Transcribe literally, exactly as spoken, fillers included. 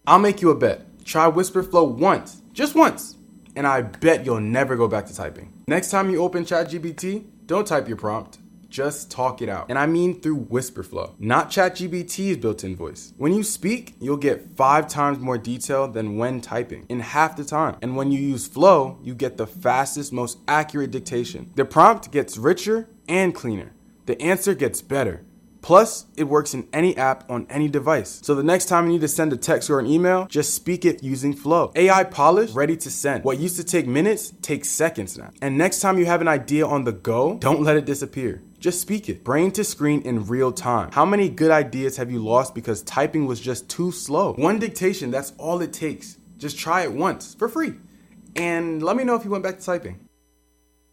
I'll make you a bet. Try Whisperflow once, just once, and I bet you'll never go back to typing. Next time you open ChatGPT, don't type your prompt. Just talk it out. And I mean through Whisperflow, not ChatGPT's built-in voice. When you speak, you'll get five times more detail than when typing in half the time. And when you use Flow, you get the fastest, most accurate dictation. The prompt gets richer and cleaner. The answer gets better. Plus, it works in any app on any device. So the next time you need to send a text or an email, just speak it using Flow. A I polished, ready to send. What used to take minutes takes seconds now. And next time you have an idea on the go, don't let it disappear. Just speak it. Brain to screen in real time. How many good ideas have you lost because typing was just too slow? One dictation, that's all it takes. Just try it once for free. And let me know if you went back to typing.